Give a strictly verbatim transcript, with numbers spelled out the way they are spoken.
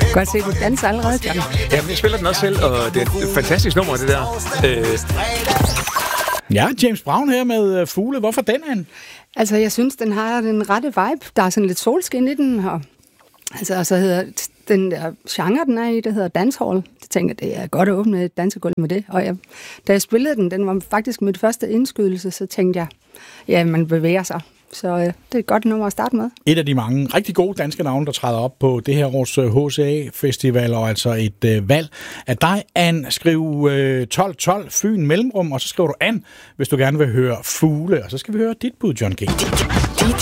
Godt se, du danser allerede, John. Ja, jeg spiller den også selv, og det er et fantastisk nummer, det der. Øh... Ja, James Brown her med Fugle. Hvorfor den han? Altså, jeg synes, den har den rette vibe. Der er sådan lidt solskin i den, og altså, så hedder den der genre, den er i, det hedder dancehall. Jeg tænker, det er godt at åbne et dansegulv med det. Og jeg, da jeg spillede den, den var faktisk mit første indskydelse, så tænkte jeg, ja, man bevæger sig. Så øh, det er et godt nummer at starte med. Et af de mange rigtig gode danske navne, der træder op på det her års H C A-festival, og altså et øh, valg af dig, Ann. Skriv øh, tolv tolv Fyn Mellemrum, og så skriver du Ann, hvis du gerne vil høre Fugle, og så skal vi høre dit bud, John G.